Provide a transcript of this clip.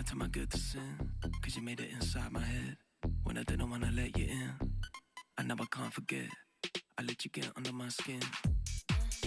time I get to sin, cause you made it inside my head. When I didn't wanna let you in, I know I can't forget. I let you get under my skin.